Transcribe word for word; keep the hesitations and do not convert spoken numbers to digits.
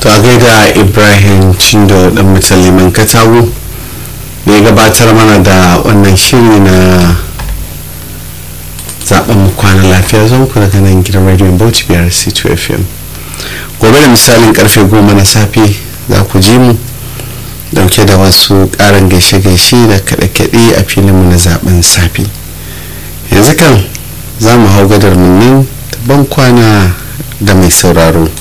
to a gaida Ibrahim Chindo dan Mutaliman Katagu da ya gabatar mana da wannan shiri na zaben kwana lafiya zan ku daga nan gidan radio Bauchi biyar C two F M. Gobe da misalin karfe goma na safe za ku ji mu dauke da wasu karin gaishe-gaishe da kaɗe-kaɗe a filinmu na zaben safe. Yanzu kan za mu hau gadar mun nan ban kwana da mai sauraro.